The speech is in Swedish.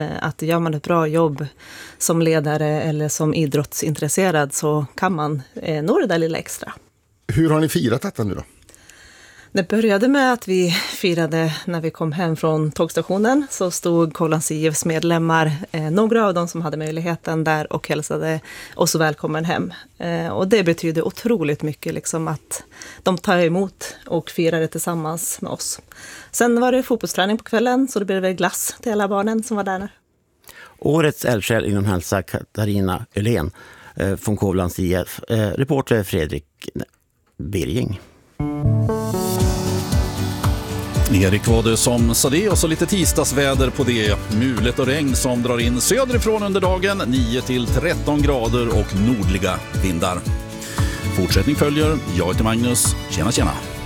Att gör man ett bra jobb som ledare eller som idrottsintresserad så kan man nå det där lilla extra. Hur har ni firat detta nu då? Det började med att vi firade när vi kom hem från tågstationen, så stod Kållands IFs medlemmar, några av dem som hade möjligheten där, och hälsade oss välkommen hem. Och det betyder otroligt mycket liksom, att de tar emot och firar det tillsammans med oss. Sen var det fotbollsträning på kvällen, så det blev väl glass till alla barnen som var där. Årets eldsjäl inom hälsa, Katarina Öhlén från Kållands IF, reporter Fredrik Birging. Erik var det som sa det, och så lite tisdagsväder på det. Mulet och regn som drar in söderifrån under dagen, 9-13 grader och nordliga vindar. Fortsättning följer. Jag heter Magnus. Tjena.